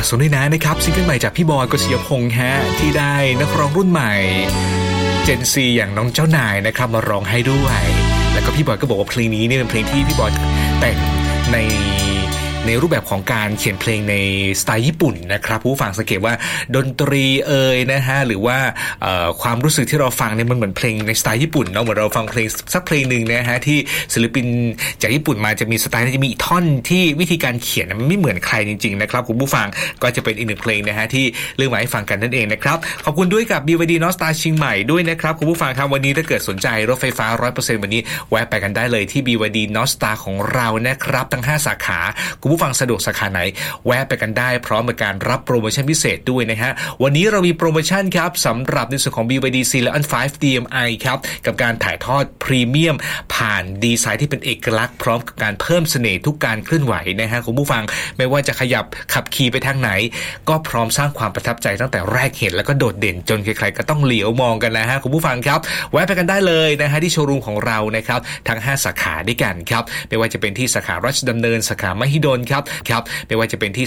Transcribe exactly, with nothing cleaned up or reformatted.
สนด้วยนะนะครับซิงเกิลใหม่จากพี่บอยกฤษยพงษ์ฮะที่ได้นักร้องรุ่นใหม่เจนซีอย่างน้องเจ้านายนะครับมาร้องให้ด้วยแล้วก็พี่บอยก็บอกว่าเพลงนี้เนี่ยเป็นเพลงที่พี่บอยแต่งในในรูปแบบของการเขียนเพลงในสไตล์ญี่ปุ่นนะครับผู้ฟังสังเกตว่าดนตรีเอ่ยนะฮะหรือว่าความรู้สึกที่เราฟังเนี่ยมันเหมือนเพลงในสไตล์ญี่ปุ่นเนาะเหมือนเราฟังเพลงสักเพลงนึงนะฮะที่ศิลปินจากญี่ปุ่นมาจะมีสไตล์จะมีอีกท่อนที่วิธีการเขียนมันไม่เหมือนใครจริงๆนะครับคุณผู้ฟังก็จะเป็นอีกหนึ่งเพลงนะฮะที่เลือกมาให้ฟังกันนั่นเองนะครับขอบคุณด้วยกับ บี วาย ดี North Star เชียงใหม่ด้วยนะครับคุณผู้ฟังครับวันนี้ถ้าเกิดสนใจรถไฟฟ้า ร้อยเปอร์เซ็นต์ วันนี้แวะไปกันได้เลยที่ บี วาย ดี North Star ของเรานะครับทั้งห้าสาขาคุณผู้ฟังสะดวกสาขาไหนแวะไปกันได้พร้อมกับการรับโปรโมชั่นพิเศษด้วยนะฮะวันนี้เรามีโปรโมชั่นครับสำหรับในส่วนของ บี วาย ดี Celeron ไฟว์ ดี เอ็ม ไอ ครับกับการถ่ายทอดพรีเมียมผ่านดีไซน์ที่เป็นเอกลักษณ์พร้อมกับการเพิ่มเสน่ห์ทุกการเคลื่อนไหวนะฮะคุณผู้ฟังไม่ว่าจะขยับขับขี่ไปทางไหนก็พร้อมสร้างความประทับใจตั้งแต่แรกเห็นแล้วก็โดดเด่นจนใครๆก็ต้องเหลียวมองกันนะฮะคุณผู้ฟังครับแวะไปกันได้เลยนะฮะที่โชว์รูมของเรานะครับทั้งห้าสาขาด้วยกันครับไม่ว่าจะเป็นที่สาขาราชดำเนินสาขามหิดลครับครับไม่ว่าจะเป็นที่